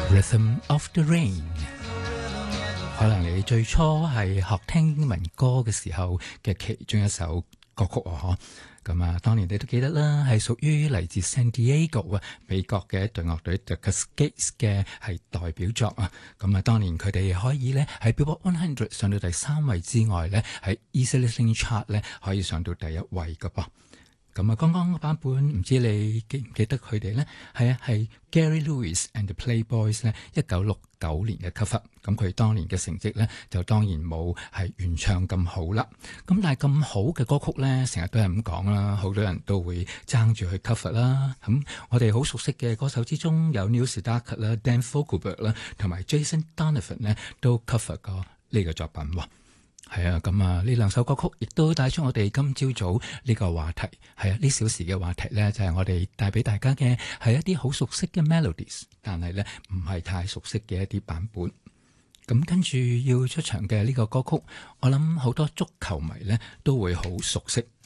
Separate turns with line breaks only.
Rhythm of the Rain， 可能你最初係學聽英文歌嘅時候嘅其中一首歌曲啊，咁啊，當年你都記得啦，係屬於嚟自 San Diego 啊，美國嘅一隊樂隊 The Cascades 嘅係代表作啊，咁啊，當年佢哋可以咧喺 Billboard 100上到第3位之外咧，喺 Easy Listening Chart 咧可以上到第1位噶噃。咁啊，剛剛個版本唔知你記唔記得佢哋咧？係啊，係 Gary Lewis and the Playboys 咧，1969年嘅 cover。咁佢當年嘅成績咧，就當然冇係原唱咁好啦。咁但係咁好嘅歌曲咧，成日都係咁講啦，好多人都會爭住去 cover 啦。咁我哋好熟悉嘅歌手之中，有 Neil Sedaka 啦、Dan Fogelberg 啦，同埋 Jason Donovan 咧，都 cover 過呢個作品喎。係啊，咁啊，呢兩首歌曲亦都帶出我哋今朝早呢個話題。係啊，呢小時嘅話題咧，就係我哋帶俾大家嘅係一啲好熟悉嘅 melodies， 但係咧唔係太熟悉嘅一啲版本。咁跟住要出場嘅呢個歌曲，我諗好多足球迷咧都會好熟悉。